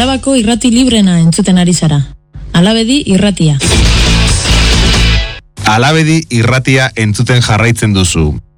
Alabako irrati librena entzuten ari zara. Alabedi irratia. Alabedi irratia entzuten jarraitzen duzu.